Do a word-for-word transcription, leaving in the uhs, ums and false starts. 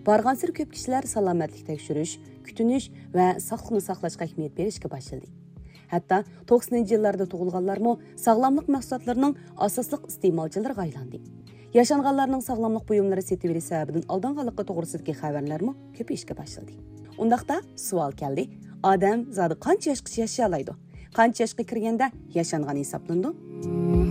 Barğansır ko'p kishilar salomatlik tekshirish, kutinish va sog'liqni saqlashga ahamiyat berishga boshladi. Hatto to'qsoninchi yillarda tug'ilganlarmo sog'lomlik mahsulotlarining asosliq iste'molchilariga aylandi. Yashanganlarning sog'lomlik buyumlari setib olish sababidan aldanganligi to'g'risidagi xabarlarmo ko'payishga boshladi. Undaqda savol keldi: odam zodi qancha yoshgacha yashay oladi? Qancha yoshga kirganda yashangan hisoblandi?